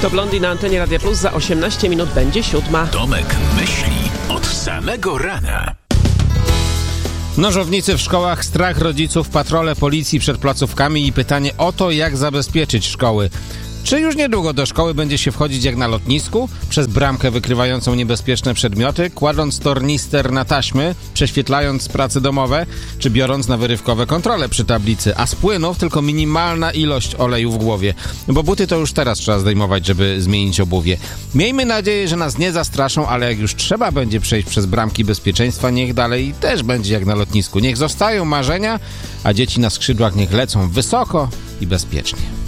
To Blondie na antenie Radia Plus. Za 18 minut będzie 7. Tomek myśli od samego rana. Nożownicy w szkołach, strach rodziców, patrole policji przed placówkami i pytanie o to, jak zabezpieczyć szkoły. Czy już niedługo do szkoły będzie się wchodzić jak na lotnisku? Przez bramkę wykrywającą niebezpieczne przedmioty, kładąc tornister na taśmy, prześwietlając prace domowe, czy biorąc na wyrywkowe kontrole przy tablicy, a z płynów tylko minimalna ilość oleju w głowie. Bo buty to już teraz trzeba zdejmować, żeby zmienić obuwie. Miejmy nadzieję, że nas nie zastraszą, ale jak już trzeba będzie przejść przez bramki bezpieczeństwa, niech dalej też będzie jak na lotnisku. Niech zostają marzenia, a dzieci na skrzydłach niech lecą wysoko i bezpiecznie.